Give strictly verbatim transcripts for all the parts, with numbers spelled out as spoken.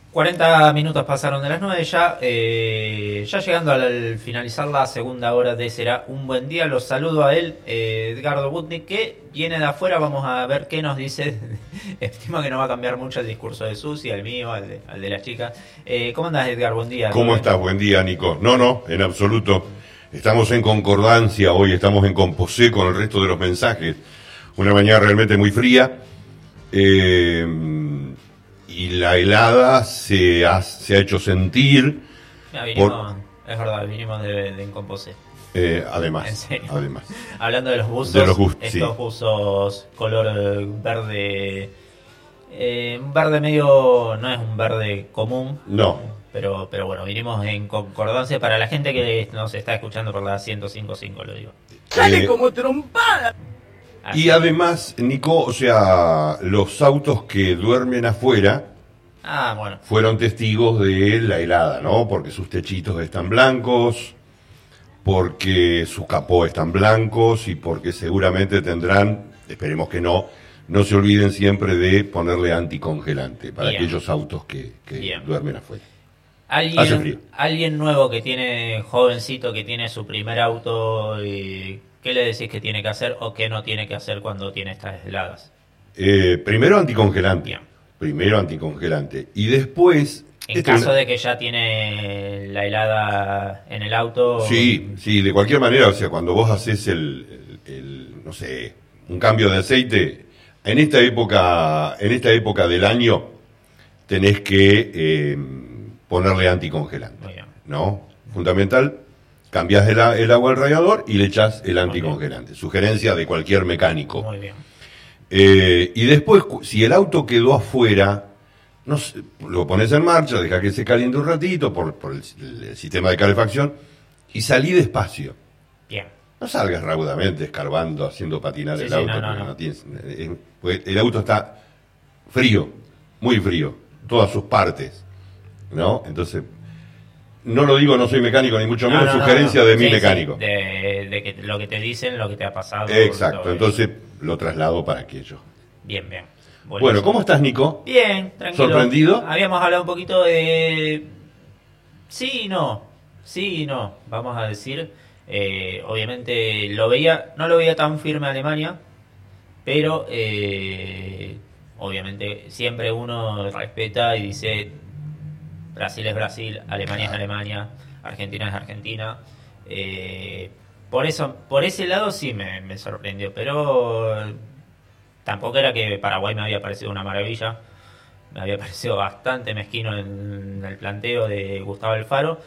cuarenta minutos pasaron de las nueve ya, eh, ya llegando al, al finalizar la segunda hora de Será un buen día. Los saludo a él, eh, Edgardo Butnik, que viene de afuera. Vamos a ver qué nos dice. Estimo que no va a cambiar mucho el discurso de Susi, el mío, al de, al de las chicas. Eh, ¿Cómo andás, Edgar? Buen día. ¿Cómo estás? Buen día, Nico. No, no, en absoluto. Estamos en concordancia, hoy estamos en composé con el resto de los mensajes. Una mañana realmente muy fría. Eh... Y la helada se ha, se ha hecho sentir. Ya, vinimos, por, es verdad, vinimos de, de Encomposé. Eh, además, ¿En serio? además. Hablando de los buzos, de los bus, estos sí. buzos color verde, eh, un verde medio, no es un verde común. No. Pero, pero bueno, vinimos en concordancia para la gente que nos está escuchando por la ciento cinco punto cinco, lo digo. ¡Sale Eh, como trompada! Así. Y además, Nico, o sea, los autos que duermen afuera ah, bueno. fueron testigos de la helada, ¿no? Porque sus techitos están blancos, porque sus capó están blancos y porque seguramente tendrán, esperemos que no, no se olviden siempre de ponerle anticongelante para Bien. aquellos autos que, que duermen afuera. Hace frío. Alguien, alguien nuevo que tiene, jovencito, que tiene su primer auto, y ¿qué le decís que tiene que hacer o qué no tiene que hacer cuando tiene estas heladas? Eh, primero anticongelante. Bien. Primero anticongelante. Y después... En este caso una... de que ya tiene la helada en el auto... Sí, sí, de cualquier manera, o sea, cuando vos haces el, el, el no sé, un cambio de aceite, en esta época, en esta época del año, tenés que eh, ponerle anticongelante. Muy bien. ¿No? Fundamental, cambiás el, el agua al radiador y le echás el anticongelante. Sugerencia de cualquier mecánico. Muy bien. Eh, y después, si el auto quedó afuera, no sé, lo pones en marcha, deja que se caliente un ratito por, por el, el sistema de calefacción y salí despacio. Bien. No salgas raudamente, escarbando, haciendo patinar Sí, el sí, auto. no, no, porque no. no tienes, eh, porque el auto está frío, muy frío, todas sus partes, ¿no? Entonces, no lo digo, no soy mecánico, ni mucho menos, No, no, no, sugerencia no. de mi Sí, mecánico. sí, de, de que lo que te dicen, lo que te ha pasado. Exacto, lo- entonces lo traslado para aquello. Bien, bien. Bueno, ¿cómo estás, Nico? Bien, tranquilo. ¿Sorprendido? Habíamos hablado un poquito de... Sí y no. Sí y no, vamos a decir. Eh, obviamente lo veía, no lo veía tan firme a Alemania, pero eh, obviamente siempre uno respeta y dice Brasil es Brasil, Alemania es Alemania, Argentina es Argentina. Eh, por eso, por ese lado sí me, me sorprendió, pero tampoco era que Paraguay me había parecido una maravilla. Me había parecido bastante mezquino en el planteo de Gustavo Alfaro.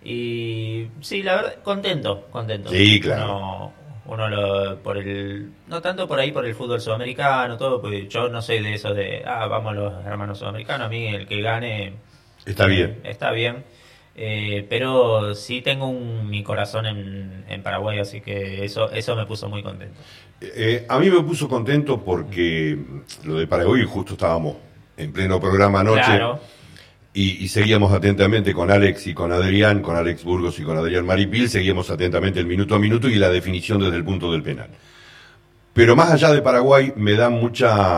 Y sí, la verdad, contento, contento. Sí, claro. Uno, uno lo, por el, no tanto por ahí por el fútbol sudamericano, todo, porque yo no soy de eso de, ah, vamos los hermanos sudamericanos, a mí el que gane... Está bien. Eh, está bien. Eh, pero sí tengo un, mi corazón en, en Paraguay, así que eso, eso me puso muy contento. Eh, a mí me puso contento porque lo de Paraguay, justo estábamos en pleno programa anoche. Claro. Y, y seguíamos atentamente con Alex y con Adrián, con Alex Burgos y con Adrián Maripil, seguíamos atentamente el minuto a minuto y la definición desde el punto del penal. Pero más allá de Paraguay, me da mucha...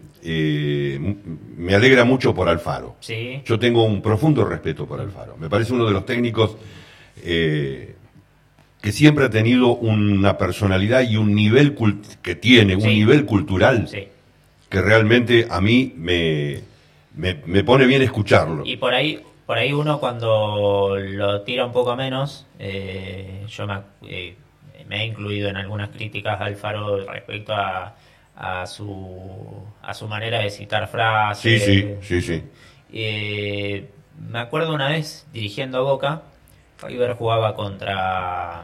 Eh, me alegra mucho por Alfaro. Sí. Yo tengo un profundo respeto por Alfaro. Me parece uno de los técnicos eh, que siempre ha tenido una personalidad y un nivel cult- que tiene, un Sí. nivel cultural Sí. que realmente a mí me, me, me pone bien escucharlo. Y por ahí, por ahí uno cuando lo tira un poco menos, eh, yo me, eh, me he incluido en algunas críticas a Alfaro respecto a, a su a su manera de citar frases. Sí, sí, sí, sí. Eh, me acuerdo una vez dirigiendo a Boca, River jugaba contra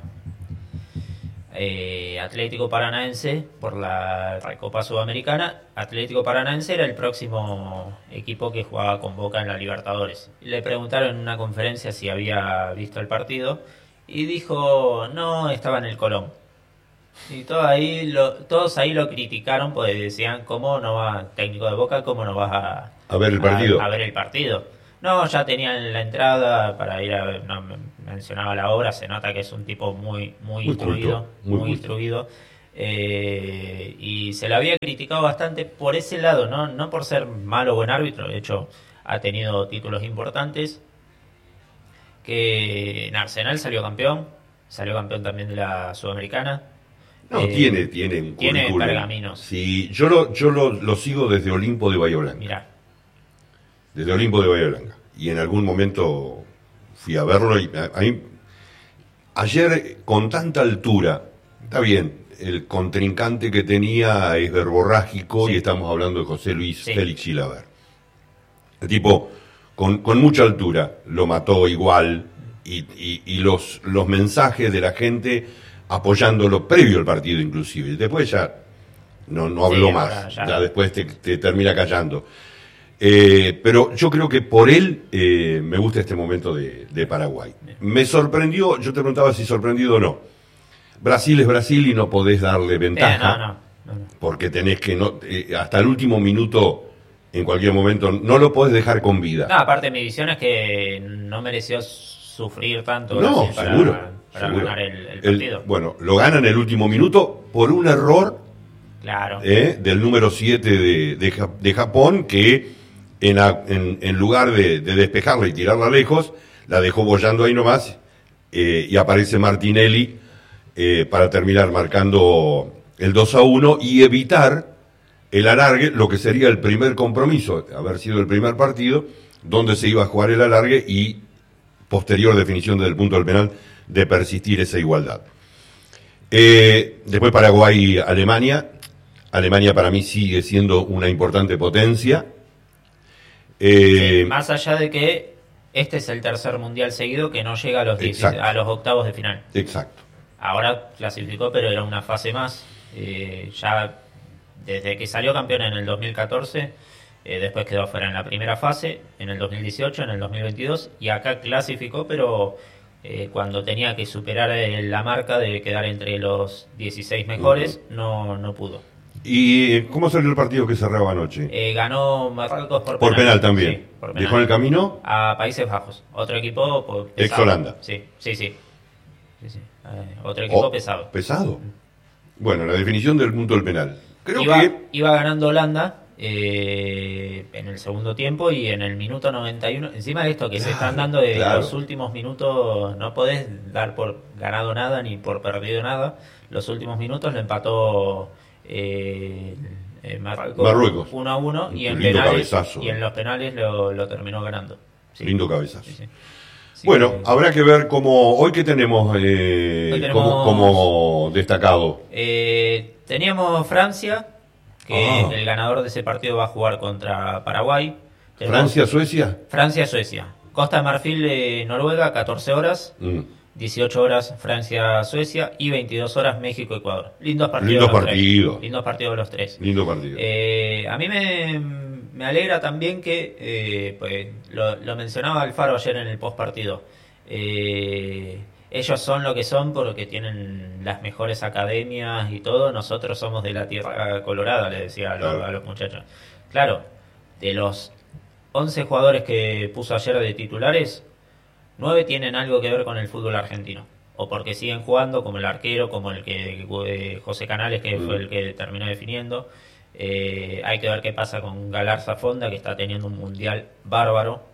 eh, Atlético Paranaense por la Recopa Sudamericana. Atlético Paranaense era el próximo equipo que jugaba con Boca en la Libertadores. Le preguntaron en una conferencia si había visto el partido y dijo no, estaba en el Colón. Y todo ahí lo, todos ahí lo criticaron porque decían cómo no va, técnico de Boca, cómo no vas a, A ver el partido. a, a ver el partido. No, ya tenían la entrada para ir a ver, no, mencionaba la obra, se nota que es un tipo muy muy, Muy instruido, culto, muy muy, culto. instruido. Eh, y se le había criticado bastante por ese lado, no no por ser malo o buen árbitro. De hecho, ha tenido títulos importantes. Que en Arsenal salió campeón, salió campeón también de la Sudamericana. No, Eh, tiene, tiene un tiene currículum. pergaminos. Sí, yo lo, yo lo, lo sigo desde Olimpo de Bahía Blanca. Mirá. Desde Olimpo de Bahía Blanca. Y en algún momento fui a verlo y a, a mí, ayer con tanta altura, está bien, el contrincante que tenía es verborrágico, Sí. y estamos hablando de José Luis Sí. Félix Chilaver. El tipo con, con mucha altura lo mató igual, y, y, y los, los mensajes de la gente apoyándolo previo al partido inclusive. Después ya no, no habló Sí, más, ahora ya. ya después te, te termina callando. Eh, pero yo creo que por él eh, me gusta este momento de, de Paraguay. Me sorprendió, yo te preguntaba si sorprendido o no. Brasil es Brasil y no podés darle ventaja, Eh, no, no, no, no. porque tenés que, no eh, hasta el último minuto, en cualquier momento, no lo podés dejar con vida. No, aparte mi visión es que no mereció sufrir tanto No, Brasil para, seguro, para seguro. ganar el, el El- partido. bueno, lo gana en el último minuto por un error Claro. eh, del número siete de, de, Ja- de Japón, que en, a- en, en lugar de, de despejarla y tirarla lejos, la dejó boyando ahí nomás, eh, y aparece Martinelli eh, para terminar marcando el dos a uno y evitar el alargue, lo que sería el primer compromiso, haber sido el primer partido, donde se iba a jugar el alargue y posterior definición desde el punto del penal de persistir esa igualdad. Eh, después Paraguay-Alemania. Alemania para mí sigue siendo una importante potencia. Eh, Sí, más allá de que este es el tercer mundial seguido que no llega a los, dieciséis Exacto. a los octavos de final. Exacto. Ahora clasificó, pero era una fase más. Eh, ya desde que salió campeón en el dos mil catorce, eh, después quedó fuera en la primera fase, en el dos mil dieciocho, en el dos mil veintidós, y acá clasificó, pero eh, cuando tenía que superar eh, la marca de quedar entre los dieciséis mejores, no, no pudo. ¿Y eh, cómo salió el partido que cerraba anoche? Eh, ganó Marruecos por, Por penal también. Sí, por penal. ¿Dejó en el camino? A Países Bajos, otro equipo pues, pesado. Ex-Holanda. Sí, sí, sí. Sí, sí. Eh, otro equipo Oh, pesado. Pesado. Bueno, la definición del punto del penal. Creo Iba, que... iba ganando Holanda eh, en el segundo tiempo y en el minuto noventa y uno, encima de esto que se Claro, están dando de claro. los últimos minutos, no podés dar por ganado nada ni por perdido nada. Los últimos minutos lo empató eh, eh, Marruecos, Marruecos. uno a uno y en, Lindo penales, cabezazo. y en los penales lo, lo terminó ganando. Sí. Lindo cabezazo. Sí, sí. Así Bueno, que, habrá que ver cómo... Hoy que tenemos, eh, Hoy tenemos- como, como destacado. eh, teníamos Francia, que Ah. el ganador de ese partido va a jugar contra Paraguay. Tenemos Francia-Suecia. Francia-Suecia. Costa de Marfil, eh, Noruega, catorce horas. Mm. dieciocho horas Francia-Suecia y veintidós horas México-Ecuador. Lindos partidos. Lindos los tres. partidos. Lindos partidos los tres. Lindo partido. Eh, a mí me, me alegra también que, eh, pues, lo, lo mencionaba Alfaro ayer en el post partido, eh, ellos son lo que son porque tienen las mejores academias y todo, nosotros somos de la tierra colorada, le decía a, los, Claro. a los muchachos. Claro, de los once jugadores que puso ayer de titulares, nueve tienen algo que ver con el fútbol argentino. O porque siguen jugando, como el arquero, como el que eh, José Canales, que Mm. fue el que terminó definiendo. Eh, hay que ver qué pasa con Galarza Fonda, que está teniendo un mundial bárbaro.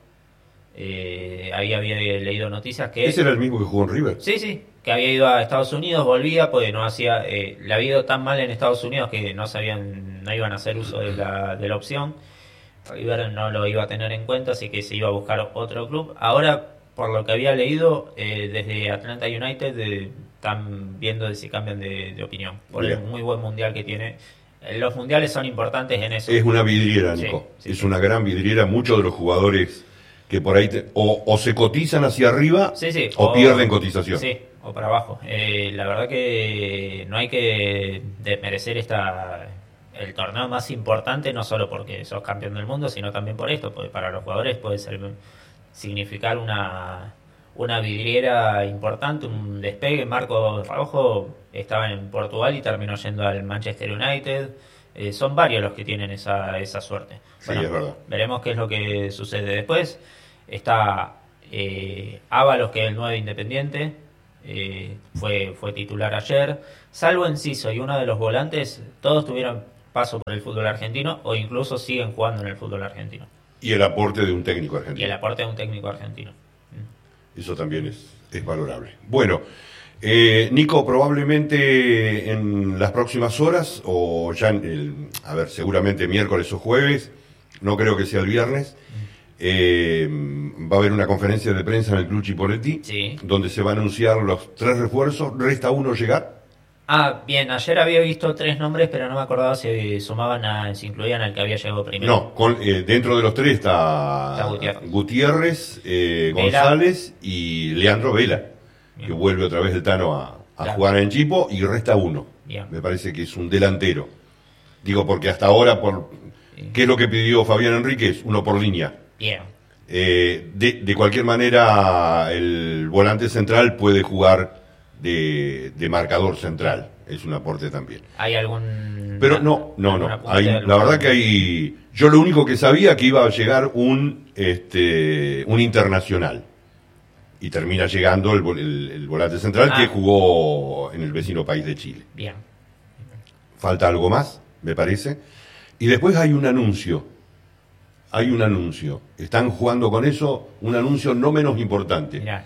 Eh, había, había leído noticias que... ¿Ese era el mismo que jugó en River? Sí, sí, que había ido a Estados Unidos, volvía, pues no hacía... Eh, le había ido tan mal en Estados Unidos que no sabían, no iban a hacer uso de la, de la opción. River no lo iba a tener en cuenta, así que se iba a buscar otro club. Ahora, por lo que había leído, eh, desde Atlanta United eh, están viendo de si cambian de, de opinión. Por el Bien. muy buen mundial que tiene. Eh, Los mundiales son importantes en eso. Es una vidriera, Sí, Nico. sí, es sí. una gran vidriera. Muchos de los jugadores que por ahí te- o, o se cotizan hacia arriba Sí, sí, o, pierden cotización. Sí, o para abajo. Eh, la verdad que no hay que desmerecer esta el torneo más importante, no solo porque sos campeón del mundo, sino también por esto, porque para los jugadores puede ser significar una una vidriera importante, un despegue. Marcos Rojo estaba en Portugal y terminó yendo al Manchester United. Eh, son varios los que tienen esa, esa suerte. Sí, es verdad. Veremos qué es lo que sucede después. Está eh, Ábalos, que es el nueve Independiente, eh, fue, fue titular ayer. Salvo Enciso y uno de los volantes, todos tuvieron paso por el fútbol argentino o incluso siguen jugando en el fútbol argentino. Y el aporte de un técnico Y el argentino. aporte de un técnico argentino. Eso también es, es valorable. Bueno, eh, Nico, probablemente en las próximas horas, o ya, en el, a ver, seguramente miércoles o jueves, no creo que sea el viernes, eh, va a haber una conferencia de prensa en el Club Chipoleti, Sí. donde se van a anunciar los tres refuerzos. Resta uno llegar. Ah, bien, ayer había visto tres nombres, pero no me acordaba si sumaban a, si incluían al que había llegado primero. No, con, eh, dentro de los tres está, Está Gutiérrez, Gutiérrez eh, Vela. González y Leandro Vela, Bien. que vuelve otra vez el Tano a, a Claro. jugar en Chipo, y resta uno. Bien. Me parece que es un delantero. Digo, porque hasta ahora, por ¿qué es lo que pidió Fabián Enríquez? Uno por línea. Bien. Eh, de, de cualquier manera, el volante central puede jugar de, de marcador central. Es un aporte también. ¿Hay algún... Pero no, no, algún no. apunte Hay, de la algún- verdad que hay. Yo lo único que sabía que iba a llegar un, este, un internacional. Y termina llegando el, vol- el- el volante central Ah. que jugó en el vecino país de Chile. Bien. Falta algo más, me parece. Y después hay un anuncio. Hay un anuncio. Están jugando con eso, un anuncio no menos importante. Mirá.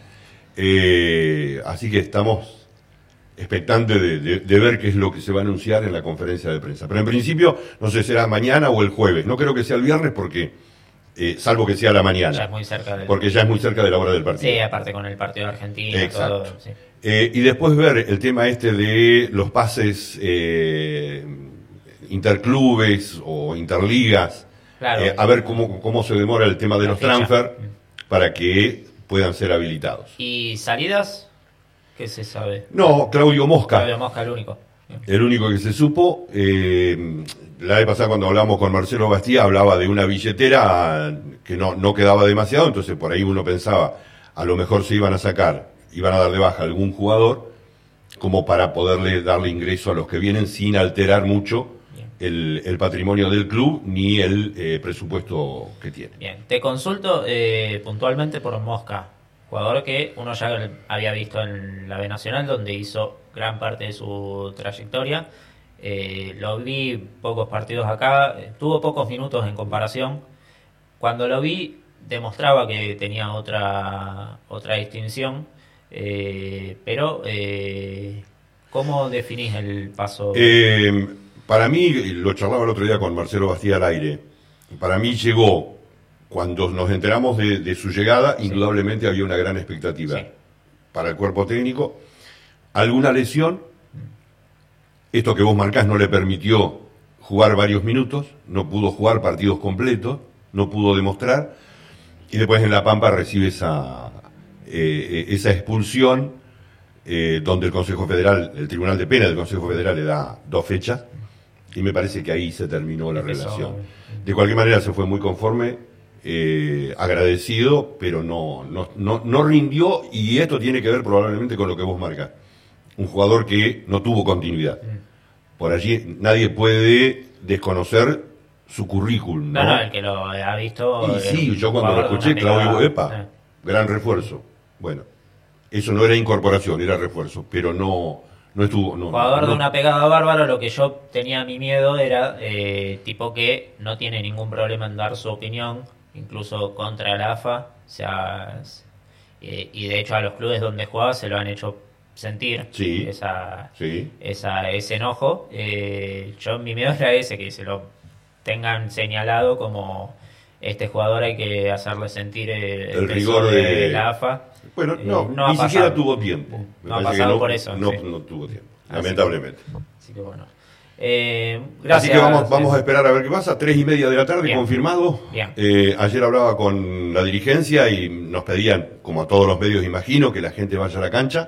Eh, así que estamos expectantes de, de- de ver qué es lo que se va a anunciar en la conferencia de prensa. Pero en principio, no sé, será mañana o el jueves. No creo que sea el viernes porque, eh, salvo que sea la mañana. Ya es muy cerca del... Porque ya es muy cerca de la hora del partido. Sí, aparte con el partido de Argentina. Exacto. Todo, sí. Eh, y después ver el tema este de los pases eh, interclubes o interligas. Claro. Eh, a ver cómo, cómo se demora el tema de La los ficha. transfer para que puedan ser habilitados. ¿Y salidas? ¿Qué se sabe? No, Claudio Mosca. Claudio Mosca, el único. Bien. El único que se supo. Eh, la vez pasada cuando hablamos con Marcelo Bastía hablaba de una billetera que no, no quedaba demasiado, entonces por ahí uno pensaba, a lo mejor se iban a sacar, iban a dar de baja a algún jugador como para poderle darle ingreso a los que vienen sin alterar mucho Bien. el, el patrimonio del club ni el eh, presupuesto que tiene. Bien, te consulto eh, puntualmente por Mosca, jugador que uno ya había visto en la B Nacional, donde hizo gran parte de su trayectoria. Eh, lo vi pocos partidos acá, eh, tuvo pocos minutos en comparación. Cuando lo vi, demostraba que tenía otra, otra distinción. Eh, pero, eh, ¿cómo definís el paso? Eh, para mí, lo charlaba el otro día con Marcelo Bastía al aire, para mí llegó, cuando nos enteramos de, de su llegada, Sí. indudablemente había una gran expectativa Sí. para el cuerpo técnico. Alguna lesión, esto que vos marcás no le permitió jugar varios minutos, no pudo jugar partidos completos, no pudo demostrar, y después en La Pampa recibe esa, eh, esa expulsión, eh, donde el Consejo Federal, el Tribunal de Pena del Consejo Federal le da dos fechas, y me parece que ahí se terminó la Empezó. relación. De cualquier manera se fue muy conforme, eh, agradecido, pero no, no, no, no rindió, y esto tiene que ver probablemente con lo que vos marcas. Un jugador que no tuvo continuidad. Por allí nadie puede desconocer su currículum, ¿no? No, no, el que lo ha visto. Y eh, sí, yo cuando lo jugador de escuché, una Claudio pegada, Epa, eh. gran refuerzo. Bueno, eso no era incorporación, era refuerzo, pero no, no estuvo. No, Jugador no- de una pegada bárbara, lo que yo tenía mi miedo era eh, tipo que no tiene ningún problema en dar su opinión, incluso contra la A F A, o sea, es- eh, y de hecho a los clubes donde jugaba se lo han hecho sentir, Sí. esa, Sí. esa, ese enojo. Eh, yo mi miedo era ese, que se lo tengan señalado como este jugador hay que hacerle sentir el, El peso rigor de- la A F A. Bueno, Eh, no, no ha ni siquiera pasado. tuvo tiempo. Me No ha parece que pasado por eso, No, sí. no tuvo tiempo, Así lamentablemente. Así que bueno. Eh, gracias. Así que vamos, vamos a eh, esperar a ver qué pasa. Tres y media de la tarde, Bien. confirmado. Bien. Eh, ayer hablaba con la dirigencia y nos pedían, como a todos los medios imagino, que la gente vaya a la cancha,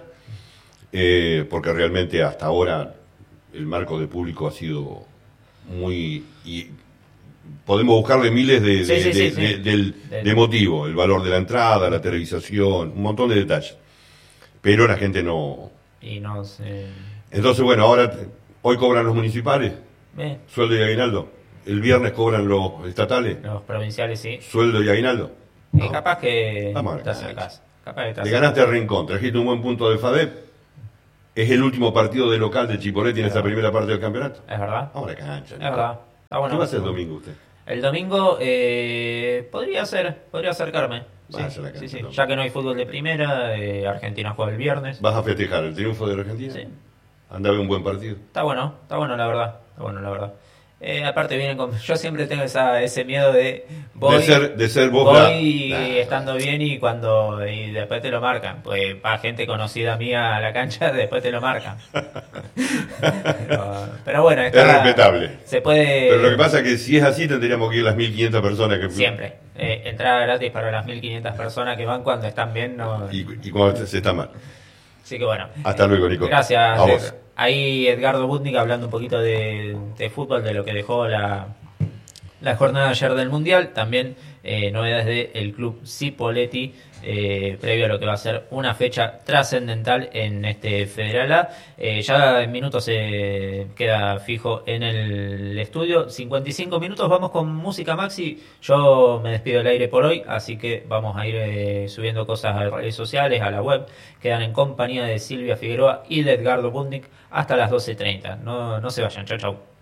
eh, porque realmente hasta ahora el marco de público ha sido muy... Y podemos buscarle miles de, Sí, de, sí, sí, de- sí. de- del- Del- de motivo, el valor de la entrada, la televisación, un montón de detalles. Pero la gente no... Y no sé. Entonces, bueno, ahora, hoy cobran los municipales, Eh, sueldo y aguinaldo. El viernes cobran los estatales, los provinciales sí. sueldo y aguinaldo. Y No. capaz que Vamos a ver te qué acercás. haces. Capaz que te Le acercás. ganaste a Rincón, trajiste un buen punto de FADEP. Es el último partido de local de Chipoleti en esta primera parte del campeonato. Es verdad. Vamos a la cancha. Es verdad. Está bueno. ¿Qué va a hacer el domingo usted? El domingo eh, podría ser, podría acercarme. Sí, Vas a la cancha, sí, sí. ¿no? Ya que no hay fútbol de primera, eh, Argentina juega el viernes. ¿Vas a festejar el triunfo de la Argentina? Sí. Anda a ver un buen partido. Está bueno, está bueno la verdad. Está bueno la verdad. Eh, aparte vienen con... Yo siempre tengo esa, ese miedo de... Voy, de ser, de ser vos voy la- Nah. estando bien y cuando y después te lo marcan. Pues va gente conocida mía a la cancha, después te lo marcan. pero, pero bueno, está, Es respetable. Se puede... Pero lo que pasa es que si es así tendríamos que ir las mil quinientas personas que... Siempre. Eh, entrada gratis para las mil quinientas personas que van cuando están bien. No... Y, y cuando se está mal. Así que bueno. Hasta luego, Nico. Gracias. A vos. Ahí Edgardo Butnik hablando un poquito de, de fútbol, de lo que dejó la, la jornada ayer del Mundial. También eh, novedades del club Cipolletti, eh, previo a lo que va a ser una fecha trascendental en este Federal A. Eh, ya en minutos se queda fijo en el estudio. cincuenta y cinco minutos, vamos con música, Maxi. Yo me despido del aire por hoy, así que vamos a ir eh, subiendo cosas a las redes sociales, a la web. Quedan en compañía de Silvia Figueroa y de Edgardo Butnik hasta las doce treinta. No, no se vayan, chau chau.